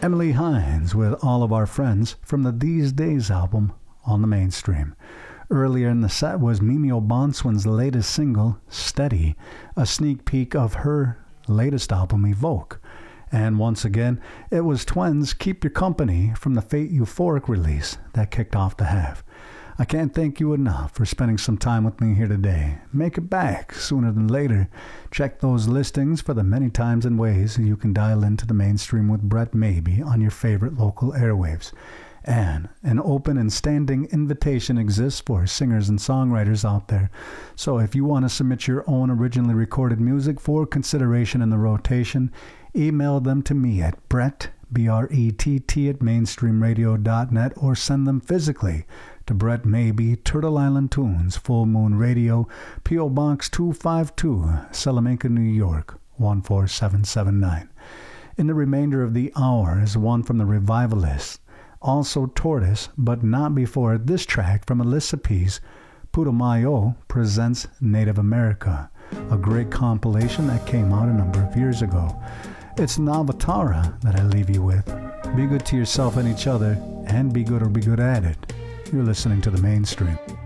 Emily Hines with All of Our Friends from the These Days album on the Mainstream. Earlier in the set was Mimi O'Bonswin's latest single, Steady, a sneak peek of her latest album, Evoke. And once again, it was Twen's Keep Your Company from the Fate Euphoric release that kicked off the half. I can't thank you enough for spending some time with me here today. Make it back sooner than later. Check those listings for the many times and ways you can dial into the Mainstream with Brett Maybe on your favorite local airwaves. And an open and standing invitation exists for singers and songwriters out there. So if you want to submit your own originally recorded music for consideration in the rotation, email them to me at Brett, B-R-E-T-T, at mainstreamradio.net, or send them physically to Brett Maybe, Turtle Island Tunes, Full Moon Radio, P.O. Box 252, Salamanca, New York, 14779. In the remainder of the hour is one from the Revivalists, also Tortoise, but not before this track from Alyssa P's Putumayo presents Native America, a great compilation that came out a number of years ago. It's Navatara that I leave you with. Be good to yourself and each other, and be good or be good at it. You're listening to the Mainstream.